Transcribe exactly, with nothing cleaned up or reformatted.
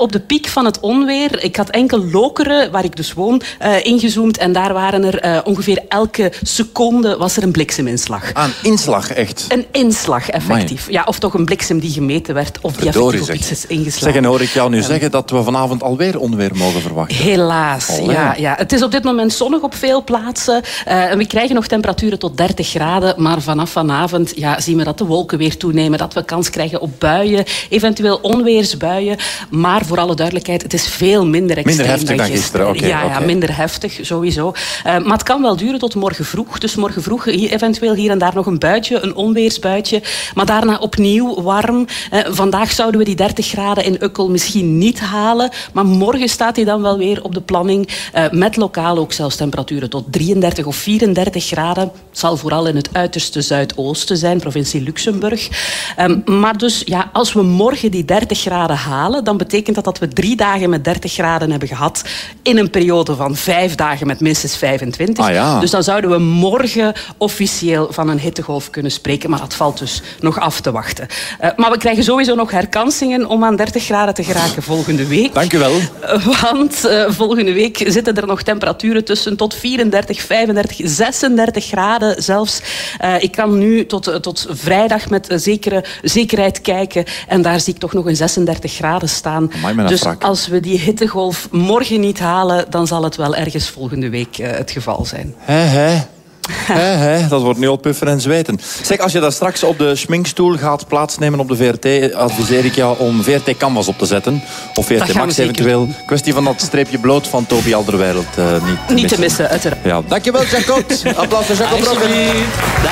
op de piek van het onweer. Ik had enkel Lokeren, waar ik dus woon, uh, ingezoomd. En daar waren er uh, ongeveer elke seconde was er een blikseminslag. Ah, een inslag, echt? Een inslag, effectief. Ja, of toch een bliksem die gemeten werd. Of die Verdorie, effectief op zeg. iets is ingeslagen. Zeg, en hoor ik jou nu um, zeggen dat we vanavond alweer onweer mogen verwachten? Helaas, Allee. ja, ja. Het is op dit moment zonnig op veel plaatsen. Uh, en we krijgen nog temperaturen tot dertig graden. Maar vanaf vanavond ja, zien we dat de wolken weer toenemen. Dat we kans krijgen op buien. Eventueel onweersbuien. Maar voor alle duidelijkheid, het is veel minder extreem Minder heftig dan gisteren. gisteren, oké. Ja, ja, okay. minder heftig, sowieso. Uh, maar het kan wel duren tot morgen vroeg. Dus morgen vroeg hier, eventueel hier en daar nog een buitje, een onweersbuitje. Maar daarna opnieuw warm. Uh, vandaag zouden we die dertig graden in Ukkel misschien niet halen. Maar morgen staat hij dan wel weer op de planning. Uh, met lokaal ook zelfs temperaturen tot drieëndertig of vierendertig graden. Het zal vooral in het uiterste zuidoosten zijn, provincie Luxemburg. Um, maar dus, ja, als we morgen die dertig graden halen, dan betekent dat dat we drie dagen met dertig graden hebben gehad in een periode van vijf dagen met minstens vijfentwintig. Ah, ja. Dus dan zouden we morgen officieel van een hittegolf kunnen spreken. Maar dat valt dus nog af te wachten. Uh, maar we krijgen sowieso nog herkansingen om aan dertig graden te geraken volgende week. Dank u wel. Uh, want uh, volgende week zitten er nog temperaturen tussen tot vierendertig, vijfendertig, zesendertig graden zelfs. Uh, ik kan nu tot, uh, tot vrijdag met uh, zekere zekerheid kijken. En daar zie ik toch nog een zesendertig graden staan. Amai, dus frak. als we die hittegolf morgen niet halen, dan zal het wel ergens volgende week uh, het geval zijn. He, he. He, he. Dat wordt nu al puffen en zweten. Zeg, als je daar straks op de schminkstoel gaat plaatsnemen op de V R T, adviseer ik jou om V R T Canvas op te zetten. Of V R T Max eventueel. Kwestie van dat streepje bloot van Toby Alderweireld uh, niet, niet te missen, uiteraard. Ja. Dankjewel, Jacques. Applaus voor Jacques Broggen.